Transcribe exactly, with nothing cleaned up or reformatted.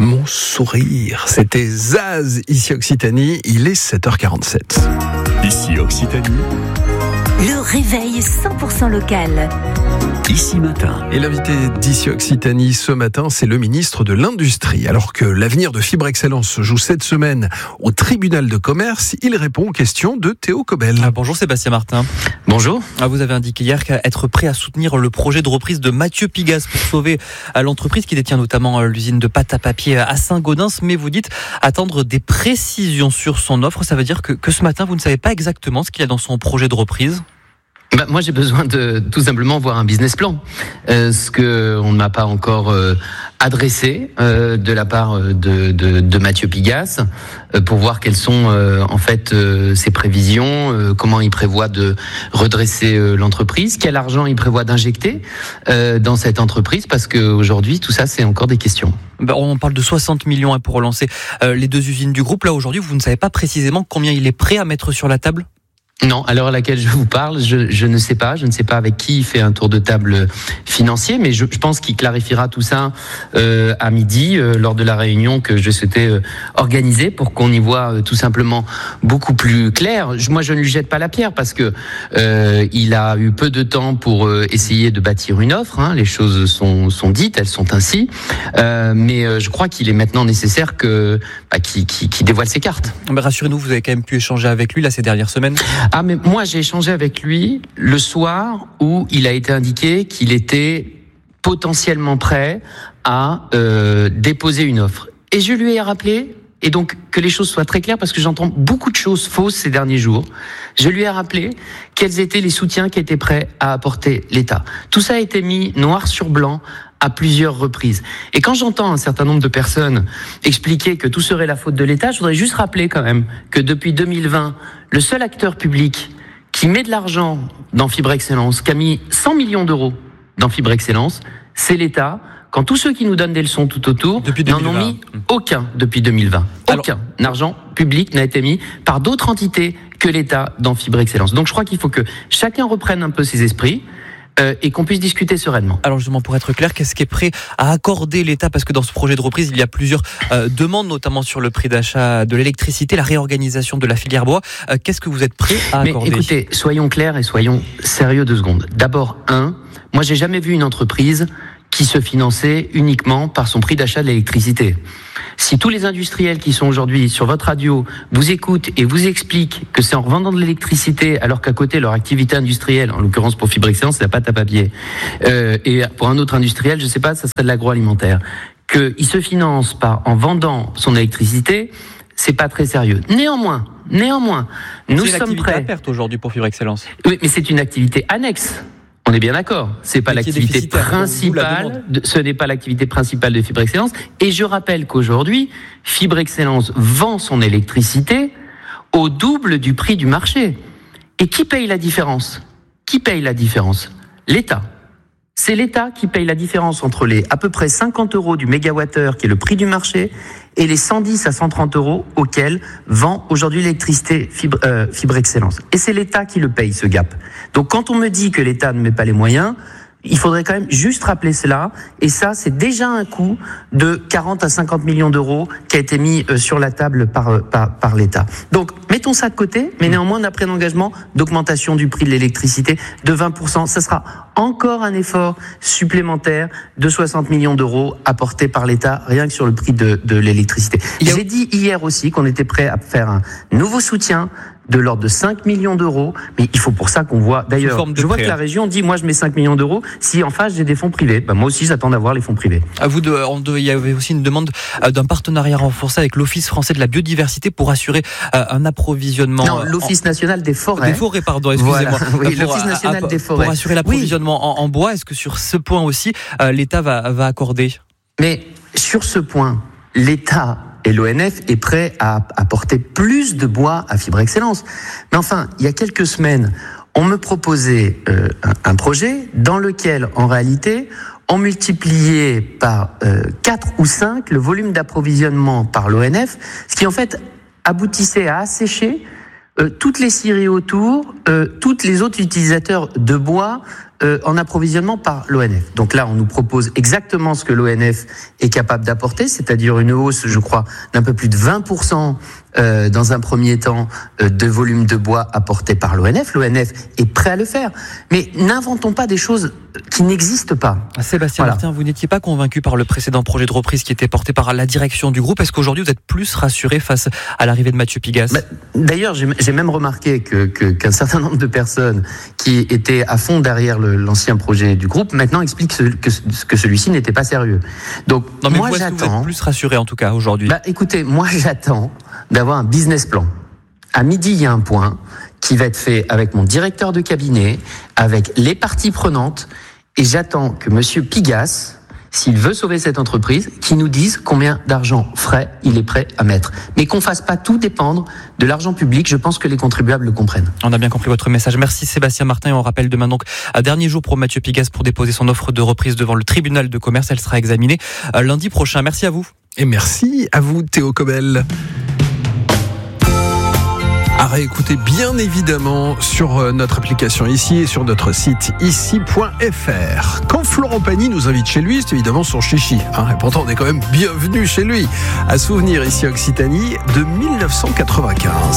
Mon sourire. C'était Zaz, ici Occitanie, il est sept heures quarante-sept. Ici Occitanie. Le réveil cent pour cent local. Ici Matin. Et l'invité d'ici Occitanie ce matin, c'est le ministre de l'Industrie. Alors que l'avenir de Fibre Excellence se joue cette semaine au tribunal de commerce, il répond aux questions de Théo Cobel. Ah, bonjour Sébastien Martin. Bonjour. Ah, vous avez indiqué hier qu'être prêt à soutenir le projet de reprise de Mathieu Pigasse pour sauver l'entreprise qui détient notamment l'usine de pâte à papier à Saint-Gaudens. Mais vous dites attendre des précisions sur son offre. Ça veut dire que, que ce matin, vous ne savez pas exactement ce qu'il y a dans son projet de reprise ? Bah, moi, j'ai besoin de tout simplement voir un business plan, euh, ce que on ne m'a pas encore euh, adressé euh, de la part de, de, de Mathieu Pigasse, euh, pour voir quelles sont euh, en fait euh, ses prévisions, euh, comment il prévoit de redresser euh, l'entreprise, quel argent il prévoit d'injecter euh, dans cette entreprise, parce que aujourd'hui, tout ça, c'est encore des questions. Ben, on parle de soixante millions pour relancer euh, les deux usines du groupe. Là, aujourd'hui, vous ne savez pas précisément combien il est prêt à mettre sur la table ? Non, à l'heure à laquelle je vous parle, je, je ne sais pas. Je ne sais pas avec qui il fait un tour de table financier, mais je, je pense qu'il clarifiera tout ça euh, à midi euh, lors de la réunion que je souhaitais euh, organiser pour qu'on y voit euh, tout simplement beaucoup plus clair. Je, moi, je ne lui jette pas la pierre parce que euh, il a eu peu de temps pour euh, essayer de bâtir une offre. Hein. Les choses sont, sont dites, elles sont ainsi. Euh, mais euh, je crois qu'il est maintenant nécessaire que bah, qu'il, qu'il, qu'il dévoile ses cartes. Mais rassurez-nous, vous avez quand même pu échanger avec lui là ces dernières semaines. Ah, mais moi, j'ai échangé avec lui le soir où il a été indiqué qu'il était potentiellement prêt à euh, déposer une offre. Et je lui ai rappelé, et donc que les choses soient très claires, parce que j'entends beaucoup de choses fausses ces derniers jours, je lui ai rappelé quels étaient les soutiens qui étaient prêts à apporter l'État. Tout ça a été mis noir sur blanc à plusieurs reprises. Et quand j'entends un certain nombre de personnes expliquer que tout serait la faute de l'État, je voudrais juste rappeler quand même que depuis deux mille vingt, le seul acteur public qui met de l'argent dans Fibre Excellence, qui a mis cent millions d'euros dans Fibre Excellence, c'est l'État, quand tous ceux qui nous donnent des leçons tout autour n'en ont mis aucun depuis deux mille vingt. Aucun Alors, argent public n'a été mis par d'autres entités que l'État dans Fibre Excellence. Donc je crois qu'il faut que chacun reprenne un peu ses esprits, Euh, et qu'on puisse discuter sereinement. Alors justement, pour être clair, qu'est-ce qui est prêt à accorder l'État ? Parce que dans ce projet de reprise, il y a plusieurs euh, demandes, notamment sur le prix d'achat de l'électricité, la réorganisation de la filière bois. Euh, qu'est-ce que vous êtes prêt à accorder ? Mais écoutez, soyons clairs et soyons sérieux deux secondes. D'abord, un, moi j'ai jamais vu une entreprise qui se finançait uniquement par son prix d'achat de l'électricité. Si tous les industriels qui sont aujourd'hui sur votre radio vous écoutent et vous expliquent que c'est en revendant de l'électricité, alors qu'à côté leur activité industrielle, en l'occurrence pour Fibre Excellence, c'est la pâte à papier, euh, et pour un autre industriel, je sais pas, ça serait de l'agroalimentaire, qu'il se finance par en vendant son électricité, c'est pas très sérieux. Néanmoins, néanmoins, nous c'est sommes prêts. C'est une activité à perte aujourd'hui pour Fibre Excellence. Oui, mais c'est une activité annexe. On est bien d'accord. C'est pas l'activité principale. De, ce n'est pas l'activité principale de Fibre Excellence. Et je rappelle qu'aujourd'hui, Fibre Excellence vend son électricité au double du prix du marché. Et qui paye la différence ? Qui paye la différence ? L'État. C'est l'État qui paye la différence entre les à peu près cinquante euros du mégawattheure, qui est le prix du marché, et les cent dix à cent trente euros auxquels vend aujourd'hui l'électricité Fibre, euh, Fibre Excellence. Et c'est l'État qui le paye, ce gap. Donc quand on me dit que l'État ne met pas les moyens, il faudrait quand même juste rappeler cela. Et ça, c'est déjà un coût de quarante à cinquante millions d'euros qui a été mis sur la table par, par, par l'État. Donc, mettons ça de côté, mais néanmoins, on a pris un engagement d'augmentation du prix de l'électricité de vingt pour cent. Ça sera encore un effort supplémentaire de soixante millions d'euros apporté par l'État, rien que sur le prix de, de l'électricité. J'ai dit hier aussi qu'on était prêt à faire un nouveau soutien de l'ordre de cinq millions d'euros, mais il faut pour ça qu'on voit, d'ailleurs, je vois que la région dit, moi je mets cinq millions d'euros, si en face j'ai des fonds privés, ben moi aussi j'attends d'avoir les fonds privés. À vous de, de, il y avait aussi une demande d'un partenariat renforcé avec l'Office français de la biodiversité pour assurer un approvisionnement... Non, l'Office en... national des forêts. Des forêts, pardon, excusez-moi. Voilà, oui, pour, l'Office national à, des forêts. Pour assurer l'approvisionnement oui. en, en bois, est-ce que sur ce point aussi, euh, l'État va, va accorder ? Mais sur ce point, l'État... Et l'O N F est prêt à apporter plus de bois à Fibre Excellence. Mais enfin, il y a quelques semaines, on me proposait euh, un, un projet dans lequel, en réalité, on multipliait par euh, quatre ou cinq le volume d'approvisionnement par l'O N F, ce qui en fait aboutissait à assécher euh, toutes les scieries autour, euh, tous les autres utilisateurs de bois euh, en approvisionnement par l'O N F. Donc là, on nous propose exactement ce que l'O N F est capable d'apporter, c'est-à-dire une hausse, je crois, d'un peu plus de vingt pour cent euh, dans un premier temps euh, de volume de bois apporté par l'O N F. L'O N F est prêt à le faire. Mais n'inventons pas des choses qui n'existent pas. Sébastien voilà. Martin, vous n'étiez pas convaincu par le précédent projet de reprise qui était porté par la direction du groupe. Est-ce qu'aujourd'hui vous êtes plus rassuré face à l'arrivée de Mathieu Pigasse ? bah, D'ailleurs, j'ai, j'ai même remarqué que, que, qu'un certain nombre de personnes qui étaient à fond derrière le, l'ancien projet du groupe maintenant expliquent ce, que, que celui-ci n'était pas sérieux. Donc, non, mais moi, vous, j'attends. Vous êtes plus rassuré en tout cas aujourd'hui. Bah, écoutez, moi, j'attends d'avoir un business plan. À midi, il y a un point qui va être fait avec mon directeur de cabinet, avec les parties prenantes, et j'attends que Monsieur Pigasse, s'il veut sauver cette entreprise, qu'il nous dise combien d'argent frais il est prêt à mettre. Mais qu'on fasse pas tout dépendre de l'argent public, je pense que les contribuables le comprennent. On a bien compris votre message. Merci Sébastien Martin. Et on rappelle demain donc un dernier jour pour Mathieu Pigasse pour déposer son offre de reprise devant le tribunal de commerce. Elle sera examinée lundi prochain. Merci à vous. Et merci à vous Théo Cobel. À réécouter bien évidemment sur notre application ici et sur notre site ici point f r. Quand Florent Pagny nous invite chez lui, c'est évidemment son chichi. Hein, et pourtant, on est quand même bienvenu chez lui. À souvenir ici Occitanie de mille neuf cent quatre-vingt-quinze.